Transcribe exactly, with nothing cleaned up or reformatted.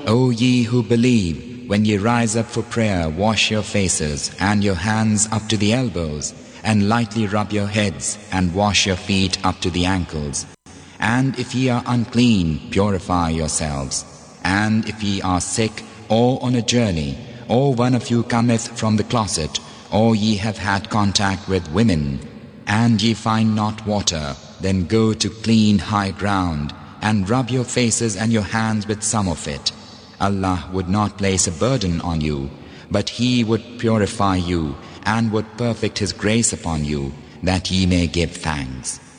O ye who believe, when ye rise up for prayer, wash your faces and your hands up to the elbows, and lightly rub your heads, and wash your feet up to the ankles. And if ye are unclean, purify yourselves. And if ye are sick, or on a journey, or one of you cometh from the closet, or ye have had contact with women, and ye find not water, then go to clean high ground, and rub your faces and your hands with some of it. Allah would not place a burden on you, but He would purify you, and would perfect His grace upon you, that ye may give thanks.